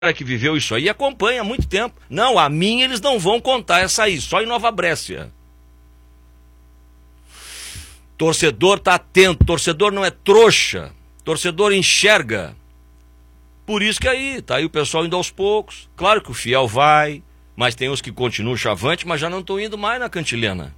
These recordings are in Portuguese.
que viveu isso aí acompanha há muito tempo. Não, a mim eles não vão contar essa aí, só em Nova Brécia. Torcedor tá atento, torcedor não é trouxa, torcedor enxerga. Por isso que aí, tá aí o pessoal indo aos poucos. Claro que o fiel vai, mas tem uns que continuam chavante, mas já não estão indo mais na cantilena.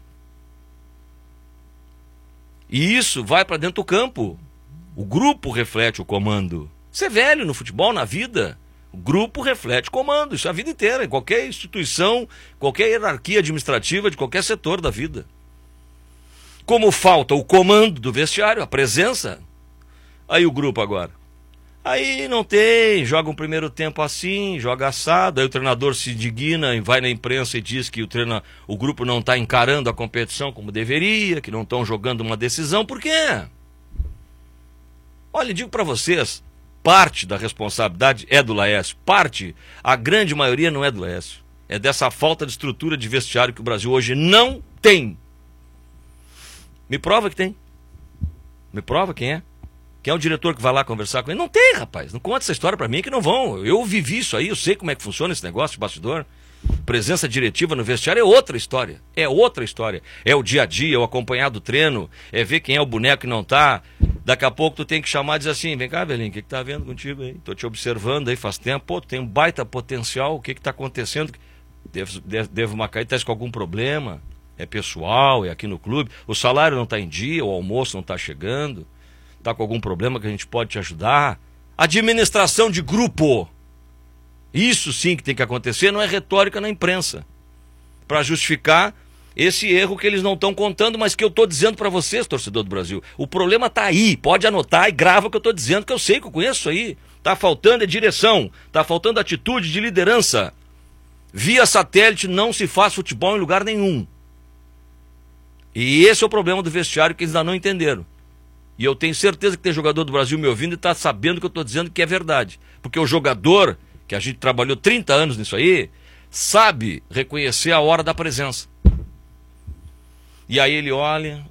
E isso vai para dentro do campo. O grupo reflete o comando. Você é velho no futebol, na vida. O grupo reflete comando, isso é a vida inteira, em qualquer instituição, qualquer hierarquia administrativa de qualquer setor da vida. Como falta o comando do vestiário, a presença, aí o grupo agora. Aí não tem, joga um primeiro tempo assim, joga assado, aí o treinador se indigna e vai na imprensa e diz que o grupo não está encarando a competição como deveria, que não estão jogando uma decisão. Por quê? Olha, digo para vocês, parte da responsabilidade é do Laércio, a grande maioria não é do Laércio. É dessa falta de estrutura de vestiário que o Brasil hoje não tem. Me prova que tem. Me prova quem é. Quem é o diretor que vai lá conversar com ele? Não tem, rapaz. Não conta essa história pra mim que não vão. Eu vivi isso aí, eu sei como é que funciona esse negócio de bastidor. Presença diretiva no vestiário é outra história. É outra história. É o dia a dia, é o acompanhar do treino, é ver quem é o boneco que não tá. Daqui a pouco tu tem que chamar e dizer assim, vem cá, velhinho, o que tá vendo contigo aí? Tô te observando aí faz tempo. Pô, tu tem um baita potencial, o que tá acontecendo? Devo marcar, tá com algum problema? É pessoal, é aqui no clube. O salário não tá em dia, o almoço não tá chegando. Tá com algum problema que a gente pode te ajudar? Administração de grupo. Isso sim que tem que acontecer, não é retórica na imprensa. Para justificar esse erro que eles não estão contando, mas que eu estou dizendo para vocês, torcedor do Brasil. O problema está aí, pode anotar e grava o que eu estou dizendo, que eu sei que eu conheço isso aí. Está faltando direção, está faltando atitude de liderança. Via satélite não se faz futebol em lugar nenhum. E esse é o problema do vestiário que eles ainda não entenderam. E eu tenho certeza que tem jogador do Brasil me ouvindo e está sabendo que eu estou dizendo que é verdade. Porque o jogador, que a gente trabalhou 30 anos nisso aí, sabe reconhecer a hora da presença. E aí ele olha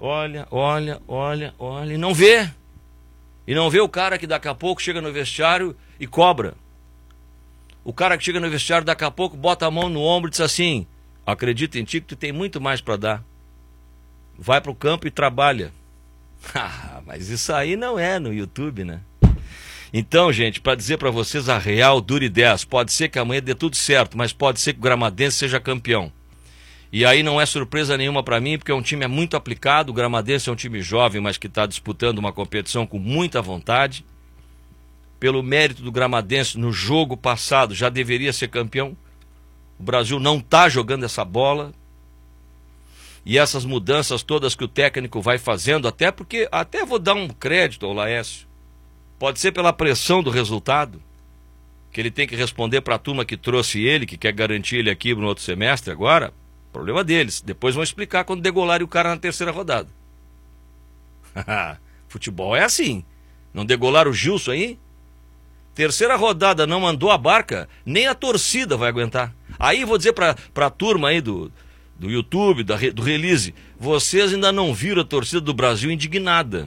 e não vê. E não vê o cara que daqui a pouco chega no vestiário e cobra. O cara que chega no vestiário daqui a pouco bota a mão no ombro e diz assim, acredita em ti que tu tem muito mais para dar. Vai pro campo e trabalha. Mas isso aí não é no YouTube, né? Então, gente, para dizer para vocês a real, dura 10. Pode ser que amanhã dê tudo certo, mas pode ser que o Gramadense seja campeão. E aí não é surpresa nenhuma para mim, porque é um time muito aplicado. O Gramadense é um time jovem, mas que está disputando uma competição com muita vontade. Pelo mérito do Gramadense, no jogo passado já deveria ser campeão. O Brasil não está jogando essa bola. E essas mudanças todas que o técnico vai fazendo, até vou dar um crédito ao Laércio. Pode ser pela pressão do resultado, que ele tem que responder para a turma que trouxe ele, que quer garantir ele aqui no outro semestre agora. Problema deles. Depois vão explicar quando degolarem o cara na terceira rodada. Futebol é assim. Não degolaram o Gilson aí? Terceira rodada não mandou a barca, nem a torcida vai aguentar. Aí vou dizer para a turma aí do YouTube, do release, vocês ainda não viram a torcida do Brasil indignada.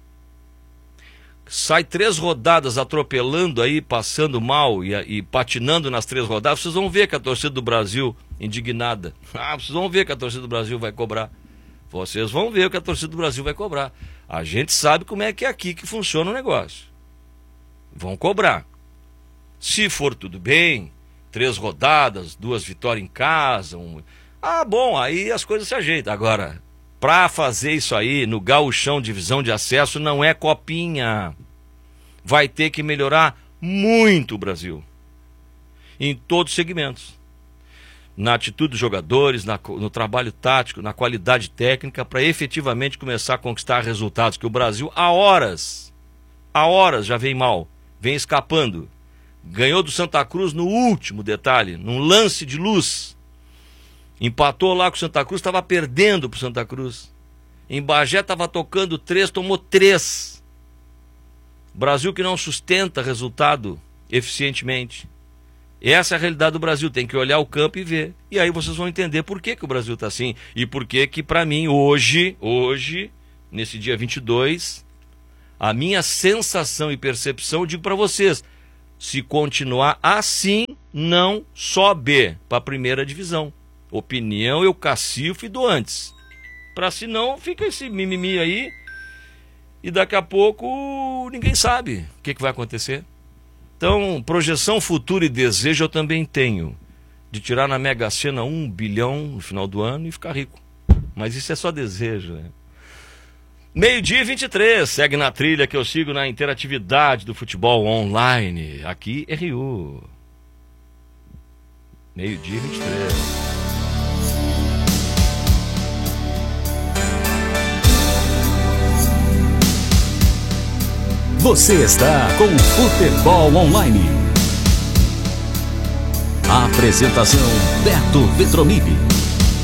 Sai 3 rodadas atropelando aí, passando mal e patinando nas 3 rodadas, vocês vão ver que a torcida do Brasil indignada. Vocês vão ver que a torcida do Brasil vai cobrar. Vocês vão ver o que a torcida do Brasil vai cobrar. A gente sabe como é aqui que funciona o negócio. Vão cobrar. Se for tudo bem, 3 rodadas, 2 vitórias em casa, bom, aí as coisas se ajeitam. Agora, para fazer isso aí no gauchão, divisão de acesso, não é copinha. Vai ter que melhorar muito o Brasil. Em todos os segmentos. Na atitude dos jogadores, no trabalho tático, na qualidade técnica, para efetivamente começar a conquistar resultados. Que o Brasil, há horas já vem mal, vem escapando. Ganhou do Santa Cruz no último detalhe, num lance de luz. Empatou lá com o Santa Cruz, estava perdendo para o Santa Cruz. Em Bagé estava tocando 3, tomou 3. Brasil que não sustenta resultado eficientemente. Essa é a realidade do Brasil, tem que olhar o campo e ver. E aí vocês vão entender por que o Brasil está assim. E por que para mim, hoje, nesse dia 22, a minha sensação e percepção, eu digo para vocês, Se continuar assim, não sobe para a primeira divisão. Opinião eu cacifo e dou antes. Para se não, fica esse mimimi aí e daqui a pouco ninguém sabe o que vai acontecer. Então, projeção futura e desejo eu também tenho. De tirar na Mega Sena 1 bilhão no final do ano e ficar rico. Mas isso é só desejo, né? 12h23, segue na trilha que eu sigo na interatividade do futebol online. Aqui é Rio. 12h23. Você está com o Futebol Online. A apresentação Beto Petromini.